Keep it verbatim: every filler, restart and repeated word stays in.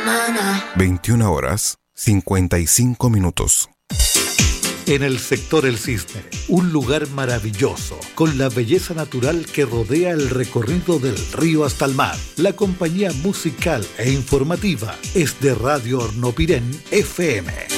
veintiuna horas cincuenta y cinco minutos. En el sector El Cisne, un lugar maravilloso, con la belleza natural que rodea el recorrido del río hasta el mar. La compañía musical e informativa es de Radio Hornopirén F M.